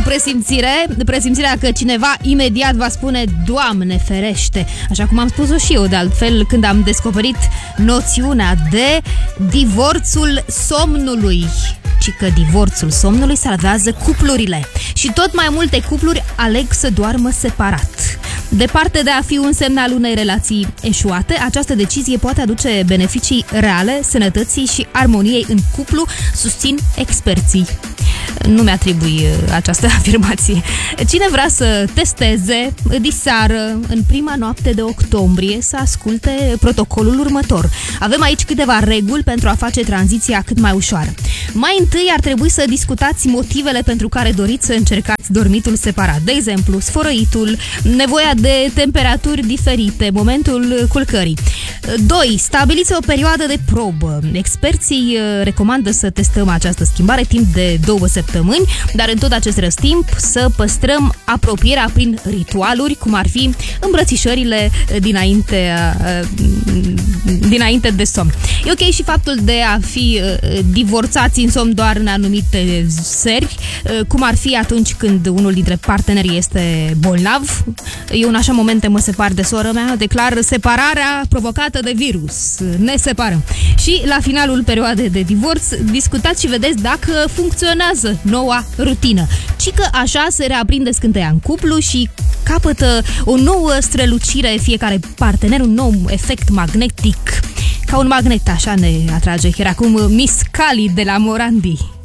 presimțirea că cineva imediat va spune Doamne ferește, așa cum am spus-o și eu de altfel când am descoperit noțiunea de divorțul somnului. Ci că divorțul somnului salvează cuplurile și tot mai multe cupluri aleg să doarmă separat. Departe de a fi un semn al unei relații eșuate, această decizie poate aduce beneficii reale sănătății și armoniei în cuplu, susțin experții. Nu mi-atribui această afirmație. Cine vrea să testeze diseară, în prima noapte de octombrie, să asculte protocolul următor. Avem aici câteva reguli pentru a face tranziția cât mai ușoară. Mai întâi ar trebui să discutați motivele pentru care doriți să încercați dormitul separat. De exemplu, sfărăitul, nevoia de temperaturi diferite, momentul culcării. 2. Stabiliți o perioadă de probă. Experții recomandă să testăm această schimbare timp de 2 săptămâni, dar în tot acest răstimp să păstrăm apropierea prin ritualuri, cum ar fi îmbrățișările dinainte de somn. E ok și faptul de a fi divorțați în somn doar în anumite seri, cum ar fi atunci când unul dintre parteneri este bolnav. Eu în așa momente mă separ de sora mea, declar separarea provocată de virus. Ne separăm. Și la finalul perioadei de divorț discutați și vedeți dacă funcționează noua rutină. Ci că așa se reaprinde scânteia în cuplu și capătă o nouă strălucire fiecare partener, un nou efect magnetic. Ca un magnet, așa ne atrage chiar acum Miss Cali de la Morandi.